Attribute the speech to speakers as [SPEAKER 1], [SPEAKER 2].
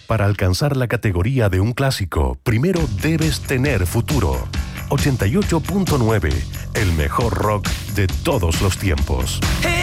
[SPEAKER 1] Para alcanzar la categoría de un clásico, primero debes tener futuro. 88.9, el mejor rock de todos los tiempos.